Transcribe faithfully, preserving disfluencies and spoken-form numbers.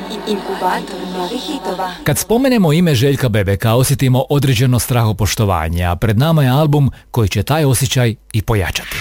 Inkubator novih hitova. Kad spomenemo ime Željka Bebeka, osjetimo određeno strahopoštovanje, a pred nama je album koji će taj osjećaj i pojačati.